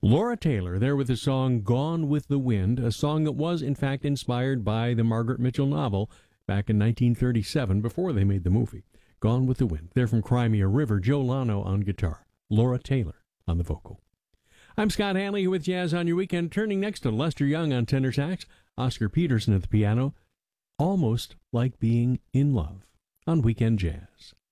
Laura Taylor there with the song Gone with the Wind, a song that was, in fact, inspired by the Margaret Mitchell novel back in 1937 before they made the movie. Gone with the Wind. They're from Crimea River. Joe Lano on guitar. Laura Taylor on the vocal. I'm Scott Hanley with Jazz on Your Weekend, turning next to Lester Young on tenor sax, Oscar Peterson at the piano. Almost Like Being in Love on Weekend Jazz.